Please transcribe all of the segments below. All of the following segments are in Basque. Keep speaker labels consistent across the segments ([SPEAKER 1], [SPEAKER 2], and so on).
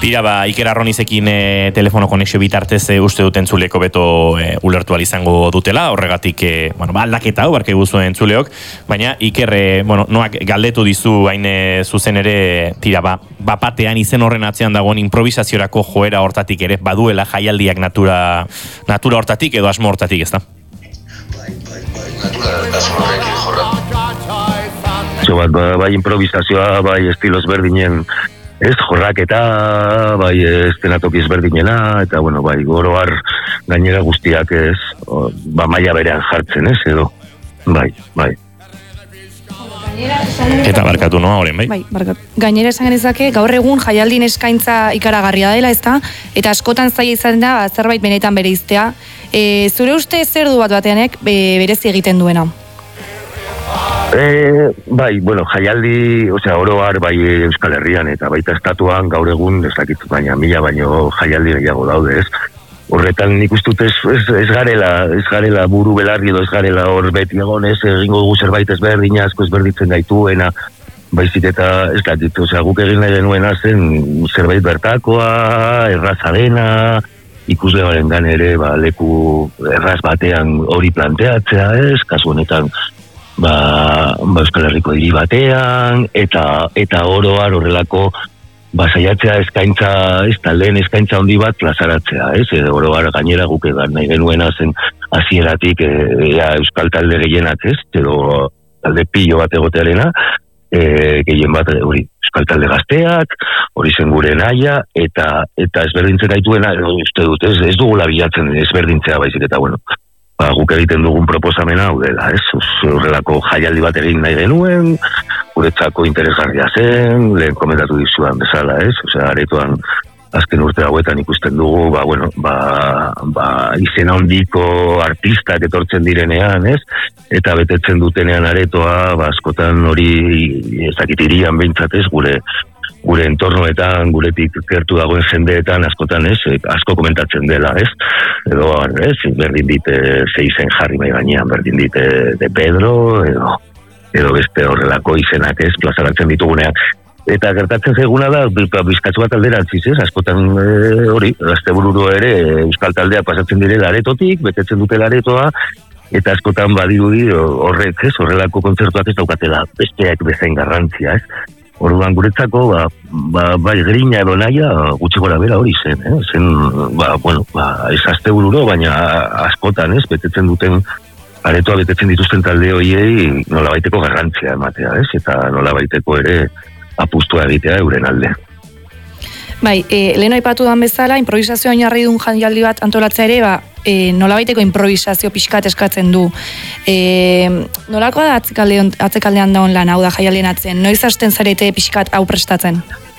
[SPEAKER 1] Tira, Iker Arronizekin telefono konexio bitartez uste duten entzuleko beto ulertu izango dutela, horregatik aldaketa hau barke guzuen entzuleok, baina Iker, noak galdetu dizu hain zuzen ere, tira, bapatean izen horren atzean dagoen improvisaziorako joera hortatik ere, baduela jaialdiak natura hortatik edo asmo hortatik, ezta?
[SPEAKER 2] Natura asmo horrekin jorra. Bai improvisazioa, bai estilos berdinen, ez jorraketa, bai estenatoki ezberdinena, eta bai goroar gainera guztiak ez, maila berean jartzen, ez, edo, bai.
[SPEAKER 1] Eta barkatu noa horren, bai?
[SPEAKER 3] Bai, barkatu. Gainera esan genezake, gaur egun jaialdin eskaintza ikaragarria dela, ezta? Eta askotan zaila izan da, zerbait benetan bereiztea. Zure uste zer du bateanek berezi egiten duena?
[SPEAKER 2] Jaialdi, oroar bai Euskal Herrian eta baita estatuan gaur egun, ez dakit, baina baino jaialdi gehiago daude, ez? Horretan nik ustut ez garela buru belarri edo ez garela hor beti egon, ez egingo dugu zerbait ezberdina, asko ezberditzen gaituena, baizik eta ez dakit, guk egin nahi genuena zen zerbait bertakoa, erraza dena, ikusle barengan ere leku erraz batean hori planteatzea, ez, kasu honetan Euskal Herriko hiri batean, eta oroar horrelako saiatzea eskaintza, ez taldeen eskaintza handi bat plazaratzea, ez, oroar gainera guk egan nahi genuena zen hasieratik Euskal talde gehienak, ez, edo talde pilo bat egotearena, gehien bat hori Euskal talde gazteak, hori zen gure naia, eta ezberdintzen gaituena, uste dut, ez dugula bilatzen ezberdintzea baizik, eta guk egiten dugun proposamena hau dela, ez? Horrelako jaialdi bat egin nahi genuen, guretzako interesgarria zen, lehen komentatu dizuan bezala, ez? Aretoan azken urte hauetan ikusten dugu, izena handiko artistak etortzen direnean, ez? Eta betetzen dutenean aretoa, askotan hori ezakitirian behintzat, ez? Gure entornoetan, guretik gertu dagoen jendeetan, askotan, ez? Asko komentatzen dela, ez? Edo, ez? Berdin dite zeizen jarri mai gainean, berdin dite de Pedro, edo beste horrelako izenak, ez? Plazaratzen ditugunean. Eta gertatzen zaiguna da, bizkatzu bat alderantziz, ez? Askotan hori, Astebururo ere Euskal taldea pasatzen direla aretotik, betetzen dutela aretoa, eta askotan badirudi horrek, ez? Horrelako kontzertuak ez daukatela besteak bezain garrantzia, ez? Orduan guretzako, bai grina edo naia, gutxi gora bera hori zen, zen, ez Astebururo, baina askotan, ez? Betetzen duten, aretoa betetzen dituzten talde horiei nolabaiteko garrantzia ematea, ez? Eta nolabaiteko ere apustua egitea euren alde.
[SPEAKER 3] Bai, lehen aipatu dan bezala, improvisazio oinarri duen jaialdi bat antolatzea ere, nolabaiteko improvisazio pixkat eskatzen du. Nolakoa da atzekaldean daun lan, hau da jaialdien atzen? Noiz hasten zarete pixkat hau prestatzen?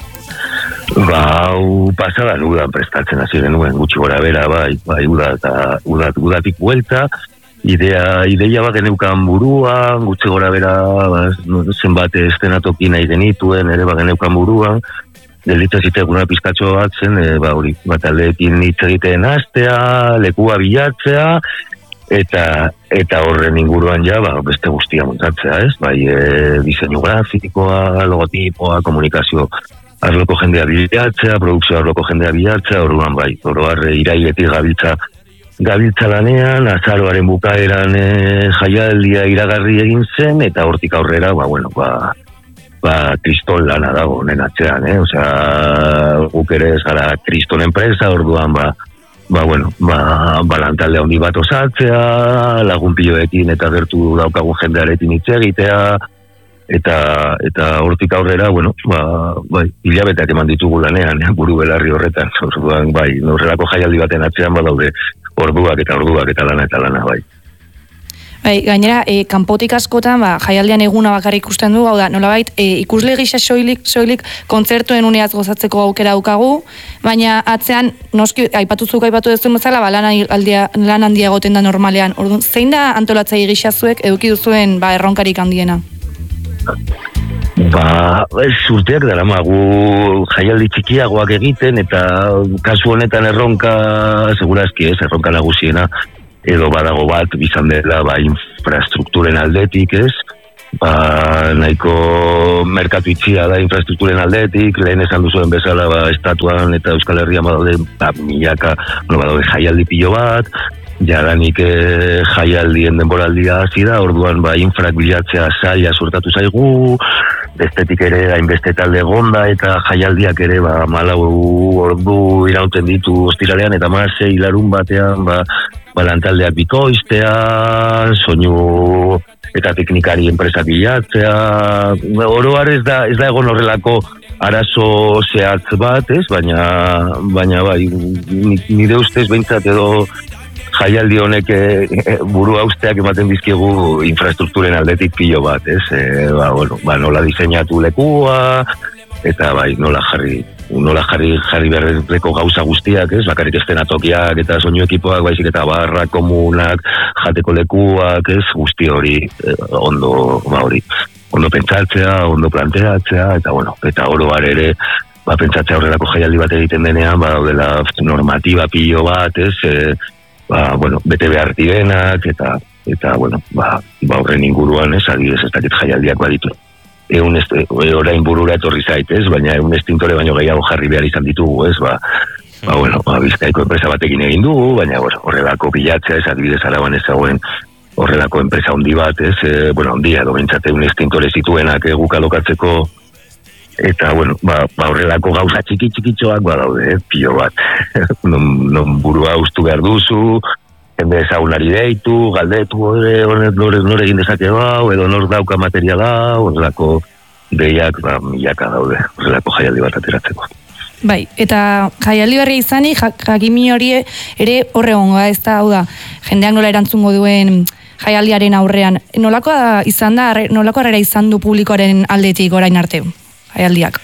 [SPEAKER 2] Hau pasadan udan prestatzen hasi genuen, gutxi gora bera, udatik buelta, ideia bat geneukan buruan, gutxi gora bera, zenbat estenatoki nahi genituen, ere geneukan buruan, delitza ziteguna pizkatxo bat zen, taldeekin hitz egiten hastea, lekua bilatzea, eta horren inguruan beste guztia montatzea, ez? Bai, diseinu grafikoa, logotipoa, komunikazio arloko jendea bilatzea, produkzio arloko jendea bilatzea, orduan oroar irailetik gabiltza lanean, azaroaren bukaeran jaialdia iragarri egin zen, eta hortik aurrera, kriston lana dago honen atzean, guk ere ez gara kriston enpresa, orduan lantalde handi bat osatzea, lagunpilloekin eta gertu daukagun jendearekin hitz egitea, eta hortik aurrera, hilabeteak eman ditugu lanean, buru belarri horretan, orduan, horrelako jaialdi baten atzean badaude orduak eta lana, bai.
[SPEAKER 3] Bai, gainera, kanpotik askotan, jaialdian eguna bakarrik ikusten du, hau da, nolabait, ikusle gisa soilik kontzertuen uneaz gozatzeko aukera daukagu, baina atzean, noski, aipatu duzuen bezala, lan handia egoten da normalean. Orduan, zein da antolatzaile gisa zuek eduki duzuen erronkarik handiena?
[SPEAKER 2] Urteak daramagu jaialdi txikiagoak egiten, eta kasu honetan erronka, segurazki ez, erronka nagusiena, edo badago bat, bizan dela, infrastrukturen aldetik, ez? nahiko merkatu itxia da infrastrukturen aldetik, lehen esan duzuen bezala estatuan eta Euskal Herrian badaude milaka, badaude jaialdi pilo bat, jadanik jaialdien denboraldia hasi da, orduan infrak bilatzea zaila suertatu zaigu, bestetik ere hainbeste talde egonda eta jaialdiak ere 14 ordu irauten ditu ostiralean eta 16 larun batean lantaldeak bikoiztea, soinu eta teknikari enpresak bilatzea, oroar ez da egon horrelako arazo zehatz bat, ez? Baina bai, nire ustez behintzat edo jaialdi honek burua usteak ematen dizkigu infrastrukturen aldetik pilo bat, ez? Nola diseinatu lekua, eta bai, nola jarri berreko gauza guztiak, ez? Bakarrik eszenatokiak eta soinu ekipoak, baizik eta barrak, komunak, jateko lekuak, ez? Guzti hori ondo pentsatzea, ondo planteatzea, eta oroar ere pentsatzea horrelako jaialdi bat egiten denean, daudela normatiba pilo bat, ez? Bete behar direnak, eta horren inguruan, ez? Adibidez, ez dakit jaialdiak baditu. Orain burura etorri zaitez, baina 100 estintore baino gehiago jarri behar izan ditugu, ez? Bizkaiko enpresa batekin egin dugu, baina horrelako bilatzea, ez adibidez Araban ez dagoen horrelako enpresa handi bat, ez? Handia, edo bintzate 100 estintore zituenak guk alokatzeko, eta horrelako gauza txikitxoak badaude, pilo bat. Non burua ustu behar duzu, jende ezagunari deitu, galdetu, nore egin dezake edo nor dauka materiala, horrelako deiak milaka daude, horrelako jaialdi bat ateratzeko.
[SPEAKER 3] Bai, eta jaialdi berri izanik, jakimi hori ere horregongo, ez da, hau da, jendeak nola erantzungo duen jaialdiaren aurrean. Nolako harrera izan du publikoaren aldetik orain arte, jaialdiak?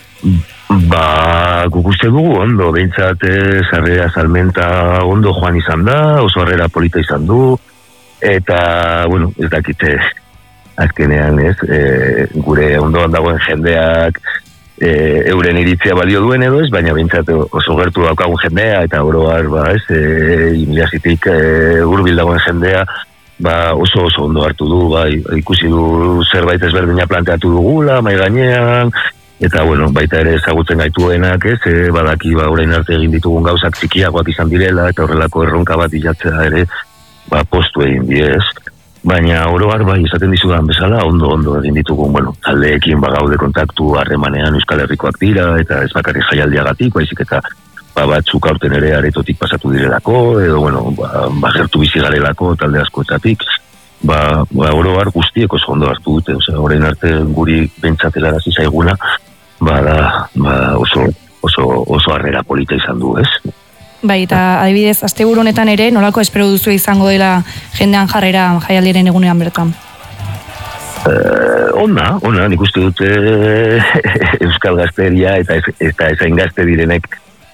[SPEAKER 2] Guk uste dugu ondo, behintzat sarrera salmenta ondo joan izan da, oso harrera polita izan du, eta, ez dakite, azkenean ez, gure ondoan dagoen jendeak euren iritzia balio duen edo ez, baina behintzat oso gertu daukagun jendea, eta oroar, inbiazitik hurbil dagoen jendea, oso ondo hartu du, ikusi du zerbait ezberdina planteatu dugula, mai gainean, eta baita ere ezagutzen gaituenak, ez, badaki orain arte egin ditugun gauzak txikiagoak izan direla, eta horrelako erronka bat ilatzea ere, postu egin diez. Baina oroar esaten dizudan bezala, ondo egin ditugun, taldeekin gaude kontaktu harremanean Euskal Herrikoak dira, eta ez bakarrik jaialdiagatik, baizik eta batzuk aurten ere aretotik pasatu direlako, edo gertu bizi garelako talde askoetatik, oroar guztiek oso ondo hartu dute, orain arte guri bentsatela hasi zaiguna, oso harrera polita izan du, ez?
[SPEAKER 3] Bai, eta adibidez, asteburu honetan ere, nolako espero duzu izango dela jendean jarrera jaialdiaren egunean bertan?
[SPEAKER 2] Ona, nik uste dute Euskal Gazteria eta ezain gazte direnek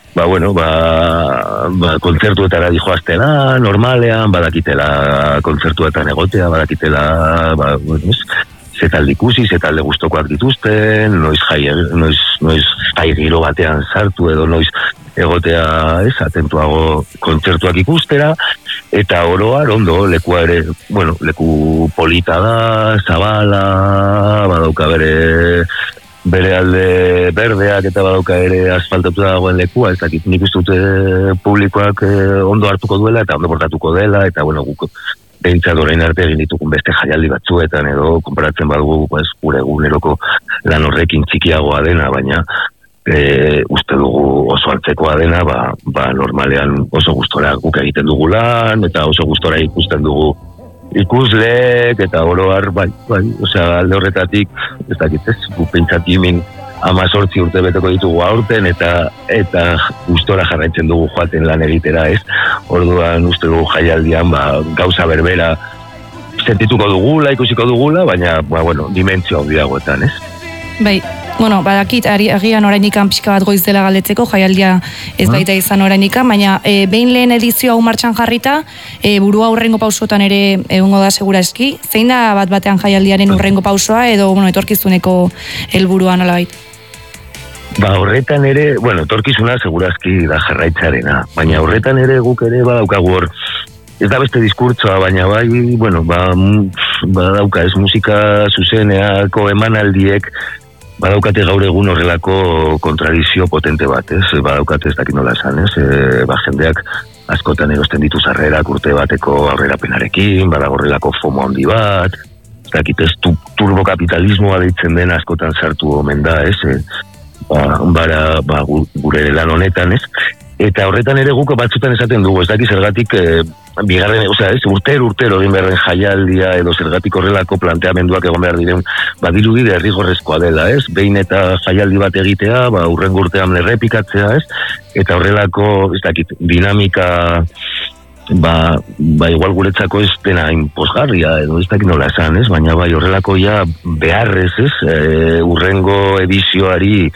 [SPEAKER 2] kontzertuetara dijoaztela, normalean, badakitela kontzertuetan egotea, badakitela, ze talde ikusi, ze talde gustokoak dituzten, noiz jai giro batean sartu edo noiz egotea atentuago kontzertuak ikustera, eta oroar ondo, lekua ere, leku polita da, zabala, badauka bere alde berdeak eta badauka ere asfaltatu dagoen lekua, ez dakit nik uste dute publikoak ondo hartuko duela eta ondo portatuko dela, eta guk behintzat orain arte egin ditugun beste jaialdi batzuetan edo konparatzen badugu gure eguneroko lan horrekin txikiagoa dena, baina uste dugu oso antzekoa dena, normalean oso gustora guk egiten dugu lan, eta oso gustora ikusten dugu ikusleek, eta oroar, alde horretatik, ez dakit ez, guk pentsat jimin 18 urte beteko ditugu aurten, eta gustora jarraitzen dugu joaten lan egitera, ez? Orduan uste dugu jaialdian, gauza berbera sentituko dugula, ikusiko dugula, baina, dimentsio handiagoetan, ez?
[SPEAKER 3] Bai, badakit, agian orainikan pixka bat goiz dela galdetzeko, jaialdia ez baita izan orainikan, baina behin lehen edizio hau martxan jarrita, burua urrengo pausotan ere egongo da segura eski. Zein da batean jaialdiaren urrengo pausoa edo etorkizuneko helburua nolabait?
[SPEAKER 2] Horretan ere, etorkizuna segurazki da jarraitzarena, baina horretan ere guk ere badaukagu hor, ez da beste diskurtsoa, baina badauka, ez musika zuzeneako emanaldiek, badaukate gaur egun horrelako kontradizio potente bat, ez? Badaukate ez dakit nola esan, ez? Jendeak askotan erosten ditu sarrerak urte bateko aurrerapenarekin, badagorrelako FOMO handi bat, ez dakit ez turbokapitalismoa deitzen den askotan sartu omen da, ez? Gure lan honetan, ez? Eta horretan ere guk batzutan esaten dugu, ez dakit zergatik bigarren, urtero egin beharren jaialdia edo zergatik horrelako planteamenduak egon behar diren, badirudi derrigorrezkoa dela, ez? Behin eta jaialdi bat egitea, urrengo urtean errepikatzea, ez? Eta horrelako, ez dakit, dinamika, igual guretzako ez dena inposgarria, edo ez dakit nola esan, ez? Baina horrelako ja beharrez, ez? Urrengo edizioari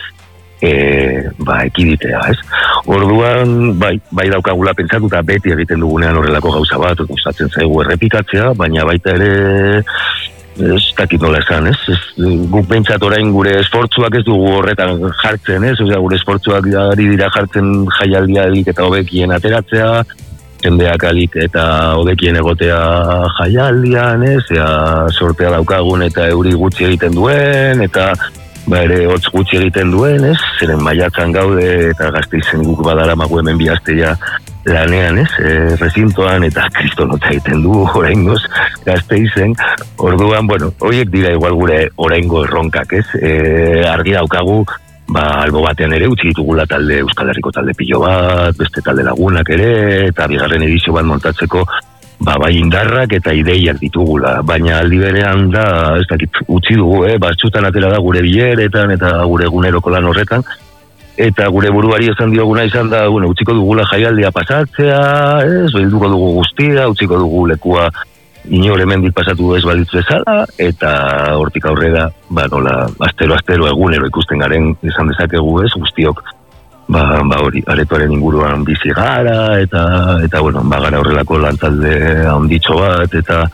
[SPEAKER 2] ekiditea, ez? Orduan, bai daukagula pentsatuta beti egiten dugunean horrelako gauza bat, gustatzen zaigu errepikatzea, baina baita ere ez dakit nola esan, ez? Guk pentsat orain gure esfortzuak ez dugu horretan jartzen, ez? Osea, gure esfortzuak ari dira jartzen jaialdialik eta hobekien ateratzea, jendeak alik eta hobekien egotea jaialdian, ez? Sortea daukagun eta euri gutxi egiten duen, eta ere hotz gutxi egiten duen, ez? Zeren maiatzan gaude eta Gasteizen guk badaramagu hemen bihaztea lanean, ez? Rezintoan eta kristonota egiten du oraingoz Gasteizen. Orduan, horiek dira igual gure oraingo erronkak, ez? Argi daukagu, albo batean ere utzi ditugula talde Euskal Herriko talde pilo bat, beste talde lagunak ere, eta bigarren edizio bat montatzeko bai indarrak eta ideiak ditugula, baina aldi berean da, ez dakit, utzi dugu, batzutan atera da gure bileretan eta gure eguneroko lan horretan, eta gure buruari esan dioguna izan da, utziko dugula jaialdia pasatzea, bilduko dugu guztia, utziko dugu lekua inor hemendik pasatu ez balitz bezala, eta hortik aurrera, nola, astero egunero ikusten garen izan dezakegu, guztiok, hori, aretoaren inguruan bizi gara, eta gara horrelako lantalde handitxo bat,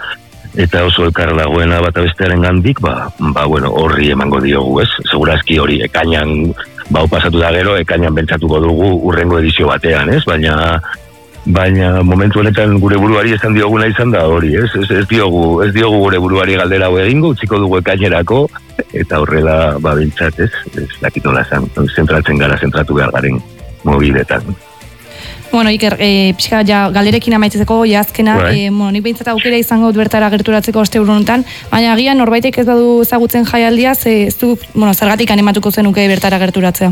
[SPEAKER 2] eta oso elkar dagoena bat abestearen gandik, horri emango diogu, ez? Segurazki hori, ekainan, pasatu da gero, ekainan bentsatuko dugu urrengo edizio batean, ez? Baina momentu honetan gure buruari esan dioguna izan da hori, ez? Ez diogu gure buruari galdera hau egingo, utziko dugu ekainerako, eta horrela bentsat, ez dakitola esan, zentratu behar garen mobiletan.
[SPEAKER 3] Iker, pixka galderekin amaitzeko, azkena, nik behintzat aukera izango dut bertara gerturatzeko oste honetan, baina agian norbaitek ez badu ezagutzen jaialdia, ez du, zergatik animatuko zenuke bertara gerturatzea?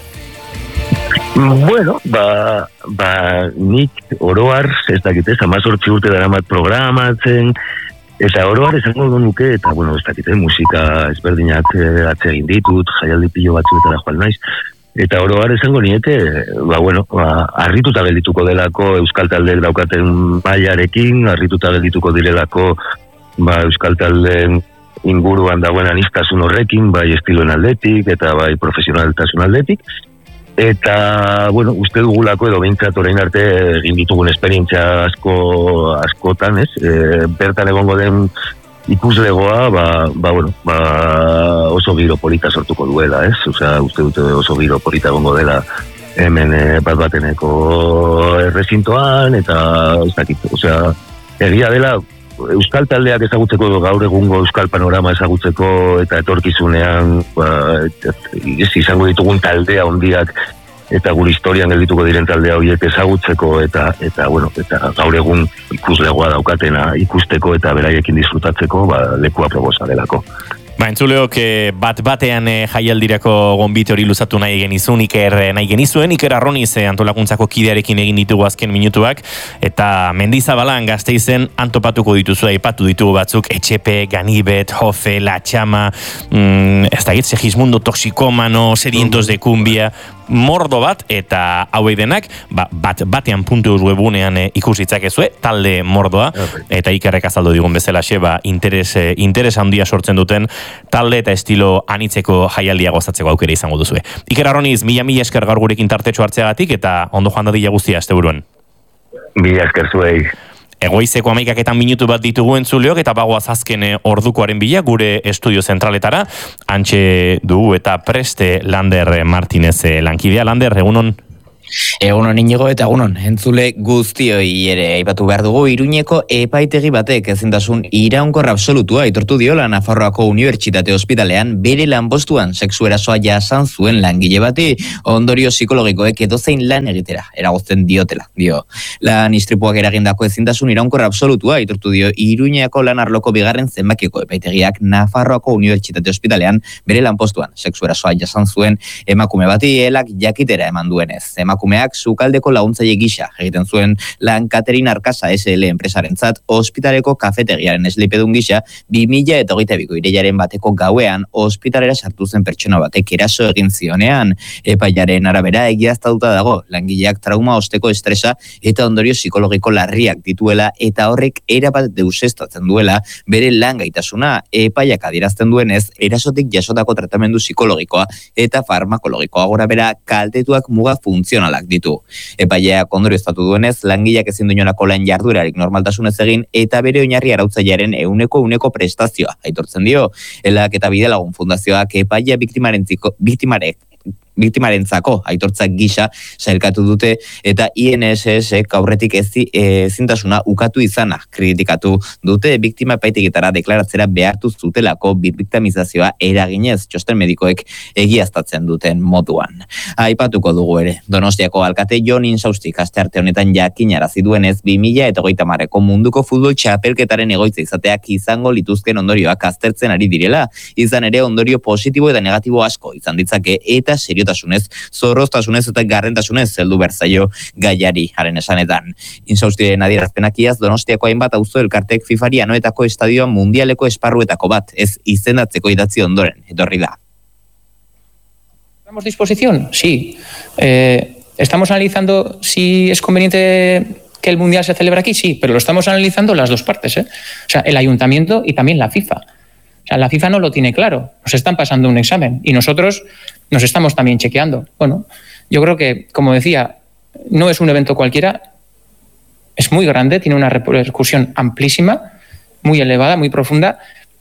[SPEAKER 2] Nik oroar, ez dakitez, 18 urte daramat programatzen, eta oroar esango nuke, eta, ez dakitez, musika ezberdinak atsegin ditut, jaialdi pilo batzuetara joan naiz, eta oroar esango nieke, harrituta geldituko delako Euskal Taldeek daukaten mailarekin, harrituta geldituko direlako Euskal Taldeen inguruan dagoen aniztasun horrekin, bai estiloen aldetik, eta bai profesionaltasun aldetik, eta, uste dugulako edo behintzat orain arte egin ditugun esperientzia askotan, ez? Bertan egongo den ikuslegoa, oso giro polita sortuko duela, ez? Osea, uste dute oso giro polita egongo dela hemen bat-bateneko errezintoan, eta ez dakit, osea, egia dela, Euskal Taldeak ezagutzeko, gaur egungo Euskal Panorama ezagutzeko, eta etorkizunean izango ditugun taldea hondiak, eta gure historian geldituko diren taldea horiek ezagutzeko, eta gaur egun ikuslegoa daukatena ikusteko eta beraiekin disfrutatzeko, lekua proposa delako.
[SPEAKER 1] Entzuleok bat-batean jaialdirako gonbite hori luzatu nahi genizun, Iker Arroniz antolakuntzako kidearekin egin ditugu azken minutuak, eta Mendizabalan Gasteizen antopatuko dituzu, aipatu ditugu batzuk, Etxepe, Ganibet, Jofe, La Txama, ez da gitze, Segismundo Toxikomano, Sedientos de Cumbia, mordo bat, eta hauei denak, batean puntu webunean ikusitzakezue, talde mordoa, eta Ikerrek azaldu digun bezalaxe, interes handia sortzen duten talde eta estilo anitzeko jaialdia gozatzeko aukera izango duzue. Iker Arroniz, mila esker gaur gurekin tartetxo hartzeagatik, eta ondo joan dadila guztia asteburuan.
[SPEAKER 2] Mila esker zuei.
[SPEAKER 1] Egoizeko 11 minutu bat ditugu entzuleok, eta bagoaz azken ordukoaren bila gure estudio zentraletara, antxe dugu eta preste Lander Martinez lankidea. Lander, egunon?
[SPEAKER 4] Egunon Inigo eta egunon, entzule guztioi ere aipatu behar dugu Iruñeko epaitegi batek ezintasun iraunkor absolutua aitortu diola Nafarroako Unibertsitate Ospitalean bere lanpostuan sexu erasoa jasan zuen langile bati ondorio psikologikoek edozein lan egitera eragozten diotela, dio. Lan istripuak eragindako ezintasun iraunkor absolutua aitortu dio Iruñeko lan arloko bigarren zenbakiko epaitegiak Nafarroako Unibertsitate Ospitalean bere lanpostuan sexu erasoa jasan zuen emakume bati helak jakitera eman duenez. Emakumeak sukaldeko laguntzaile gisa egiten zuen lan Catering Arkasa SL enpresarentzat ospitaleko kafetegiaren esleipedun gisa 2022ko irailaren bateko gauean ospitalera sartu zen pertsona batek eraso egin zionean. Epaiaren arabera egiaztatuta dago langileak trauma osteko estresa eta ondorio psikologiko larriak dituela eta horrek erabat deuseztatzen duela bere lan gaitasuna. Epaiak adierazten duenez erasotik jasotako tratamendu psikologikoa eta farmakologikoa gorabehera kaltetuak muga funtzionalak ditu. Epaileak ondorioztatu duenez, langileak ezin du inolako lan jarduerarik normaltasunez egin eta bere oinarri arautzailearen 100% prestazioa aitortzen dio. Elak eta Bidelagun Fundazioak epailea biktimarentzako aitortzak gisa sailkatu dute eta INSS aurretik ezintasuna ukatu izana kritikatu dute. Biktima epaitegitara deklaratzera behartu zutelako biktimizazioa eraginez txosten medikoek egiaztatzen duten moduan. Aipatuko dugu ere, Donostiako alkate Jon Insaustik astearte honetan jakinarazi duenez 2030ko munduko futbol txapelketaren egoitza izateak izango lituzken ondorioak aztertzen ari direla, izan ere ondorio positibo eta negatibo asko izan ditzake eta seriotasunez, zorroztasunez eta garrentasunez heldu berzaio gaiari haren esanetan. Insaustiren adierazpenak iaz Donostiako hainbat auzo elkartek FIFAri anoetako estadioa mundialeko esparruetako bat ez izendatzeko idatzi ondoren etorri da.
[SPEAKER 5] ¿Tenemos disposición? Sí. ¿Estamos analizando si es conveniente que el Mundial se celebre aquí? Sí, pero lo estamos analizando las dos partes, ¿eh? O sea, el Ayuntamiento y también la FIFA. O sea, la FIFA no lo tiene claro. Nos están pasando un examen y nosotros nos estamos también chequeando. Bueno, yo creo que, como decía, no es un evento cualquiera, es muy grande, tiene una repercusión amplísima, muy elevada, muy profunda,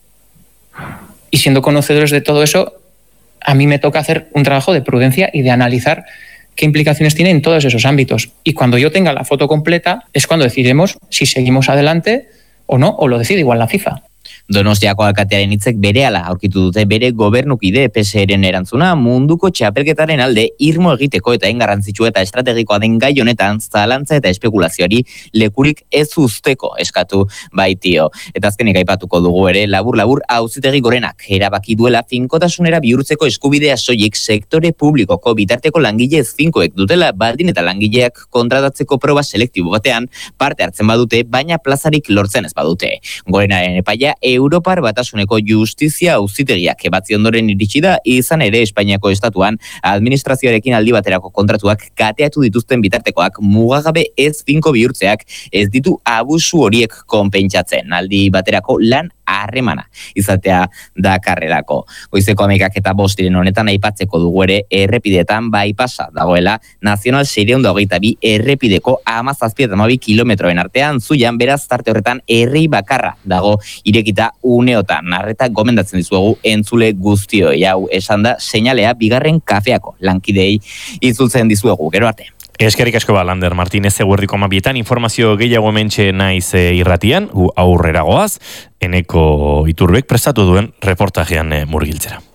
[SPEAKER 5] y siendo conocedores de todo eso, a mí me toca hacer un trabajo de prudencia y de analizar qué implicaciones tiene en todos esos ámbitos. Y cuando yo tenga la foto completa es cuando decidiremos si seguimos adelante o no, o lo decide igual la FIFA.
[SPEAKER 4] Donostiako alkatearen hitzek berehala aurkitu dute bere gobernukide PSeren erantzuna munduko txapelketaren alde irmo egiteko eta garrantzitsua eta estrategikoa den gai honetan zalantza eta espekulazioari lekurik ez uzteko eskatu baitio. Eta azkenik aipatuko dugu ere labur auzitegi gorenak erabaki duela finkotasunera bihurtzeko eskubidea soilik sektore publikoko bitarteko langile finkoek dutela baldin eta langileak kontratatzeko proba selektibo batean parte hartzen badute baina plazarik lortzen ez badute. Gorenaren epaia Europar Batasuneko Justizia Auzitegiak ebatzi ondoren iritsi da, izan ere Espainiako estatuan administrazioarekin aldi baterako kontratuak kateatu dituzten bitartekoak mugagabe ez finko bihurtzeak ez ditu abusu horiek konpentsatzen. Aldi baterako lan harremana izatea dakarrelako. Goizeko 11:05 honetan aipatzeko dugu ere errepidetan bypassa dagoela Nazional 622 errepideko 17-12 kilometroen artean Zuian, beraz tarte horretan herri bakarra dago irekita uneotan. Arreta gomendatzen dizuegu entzule guztioi. Hau esan da seinalea bigarren kafeako lankidei itzultzen dizuegu. Gero arte.
[SPEAKER 1] Eskerrik asko Lander Martínez, eguerdiko 12 informazio gehiago hementxe naiz irratian, gu aurrera goaz, Eneko Iturbek prestatu duen reportajean murgiltzera.